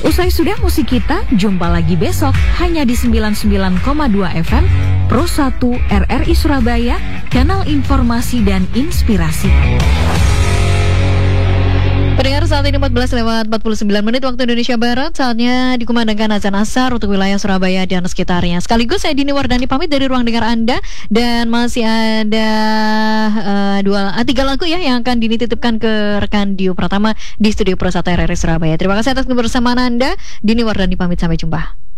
Usai sudah musik kita, jumpa lagi besok hanya di 99,2 FM Pro 1 RRI Surabaya, kanal informasi dan inspirasi. Pendengar, saat ini 14:49 waktu Indonesia Barat. Saatnya dikumandangkan azan asar untuk wilayah Surabaya dan sekitarnya. Sekaligus saya Dini Wardani pamit dari ruang dengar Anda. Dan masih ada 3 lagu ya yang akan dititipkan ke rekan Dio Pratama di studio Pro 1 RRI Surabaya. Terima kasih atas kebersamaan Anda. Dini Wardani pamit, sampai jumpa.